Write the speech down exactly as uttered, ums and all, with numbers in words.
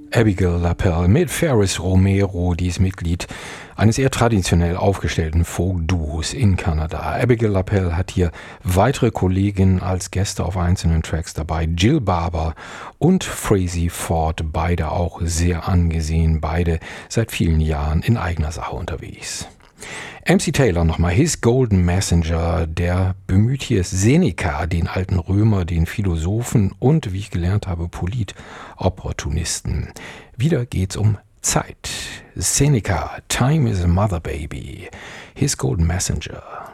Abigail LaPelle mit Ferris Romero, die ist Mitglied eines eher traditionell aufgestellten Folk-Duos in Kanada. Abigail LaPelle hat hier weitere Kolleginnen als Gäste auf einzelnen Tracks dabei. Jill Barber und Frazey Ford, beide auch sehr angesehen, beide seit vielen Jahren in eigener Sache unterwegs. M C Taylor nochmal, His Golden Messenger, der bemüht hier Seneca, den alten Römer, den Philosophen und, wie ich gelernt habe, Polit-Opportunisten. Wieder geht's um Zeit. Seneca, Time is a Mother Baby. His Golden Messenger.